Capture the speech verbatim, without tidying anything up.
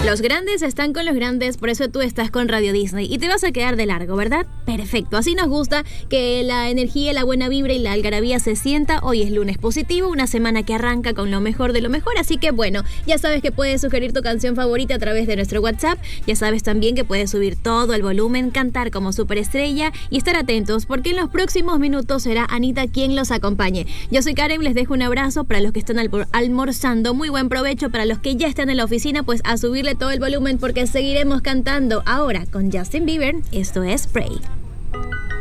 Los grandes están con los grandes, por eso tú estás con Radio Disney y te vas a quedar de largo, ¿verdad? Perfecto, así nos gusta que la energía, la buena vibra y la algarabía se sienta. Hoy es lunes positivo, una semana que arranca con lo mejor de lo mejor, así que bueno, ya sabes que puedes sugerir tu canción favorita a través de nuestro WhatsApp, ya sabes también que puedes subir todo el volumen, cantar como superestrella y estar atentos porque en los próximos minutos será Anita quien los acompañe. Yo soy Karen, les dejo un abrazo para los que están almorzando, muy buen provecho para los que ya están en la oficina, pues a subirle todo el volumen porque seguiremos cantando ahora con Justin Bieber. Esto es Pray.